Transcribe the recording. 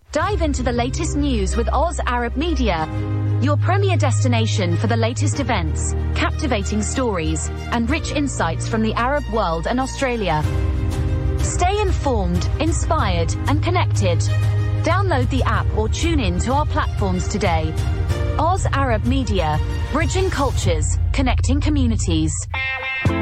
Dive into the latest news with Oz Arab Media, your premier destination for the latest events, captivating stories, and rich insights from the Arab world and Australia. Stay informed, inspired, and connected. Download the app or tune in to our platforms today. Oz Arab Media, bridging cultures, connecting communities.